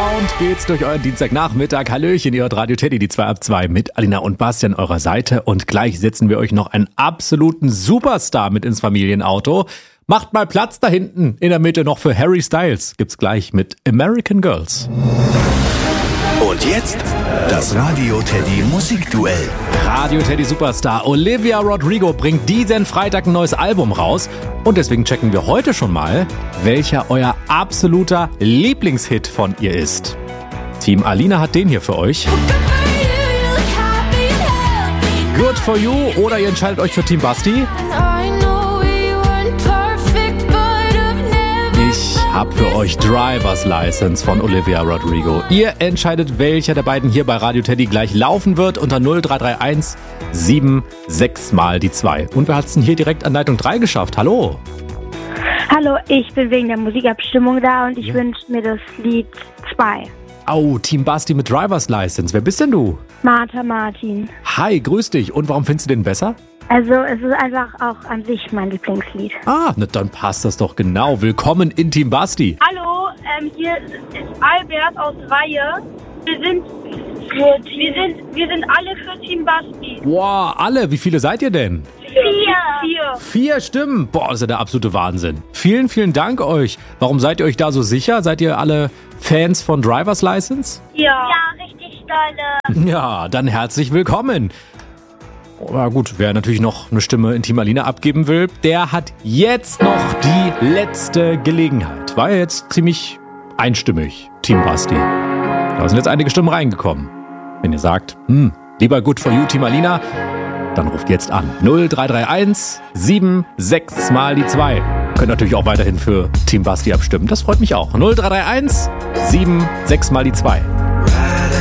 gelaunt geht's durch euren Dienstagnachmittag. Hallöchen, ihr hört Radio Teddy, die 2 ab 2 mit Alina und Basti an eurer Seite. Und gleich setzen wir euch noch einen absoluten Superstar mit ins Familienauto. Macht mal Platz da hinten in der Mitte noch für Harry Styles. Gibt's gleich mit American Girls. Und jetzt das Radio Teddy Musikduell. Radio Teddy Superstar Olivia Rodrigo bringt diesen Freitag ein neues Album raus. Und deswegen checken wir heute schon mal, welcher euer absoluter Lieblingshit von ihr ist. Team Alina hat den hier für euch. Good for You, oder ihr entscheidet euch für Team Basti. Ich habe für euch Driver's License von Olivia Rodrigo. Ihr entscheidet, welcher der beiden hier bei Radio Teddy gleich laufen wird unter 0331 76 mal die 2. Und wer hat's denn hier direkt an Leitung 3 geschafft? Hallo. Hallo, ich bin wegen der Musikabstimmung da und ich wünsche mir das Lied 2. Oh, Team Basti mit Driver's License. Wer bist denn du? Martha Martin. Hi, grüß dich. Und warum findest du den besser? Also es ist einfach auch an sich mein Lieblingslied. Ah, na dann passt das doch genau. Willkommen in Team Basti. Hallo, hier ist Albert aus Weihe. Wir sind alle für Team Basti. Boah, alle. Wie viele seid ihr denn? 4. 4 Stimmen. Boah, das ist ja der absolute Wahnsinn. Vielen, vielen Dank euch. Warum seid ihr euch da so sicher? Seid ihr alle Fans von Driver's License? Ja, richtig dolle. Ja, dann herzlich willkommen. Na gut, wer natürlich noch eine Stimme in Team Alina abgeben will, der hat jetzt noch die letzte Gelegenheit. War ja jetzt ziemlich einstimmig, Team Basti. Da sind jetzt einige Stimmen reingekommen. Wenn ihr sagt, lieber Good for You, Team Alina, dann ruft jetzt an. 0331 76 mal die 2. Könnt natürlich auch weiterhin für Team Basti abstimmen. Das freut mich auch. 0331 76 mal die 2.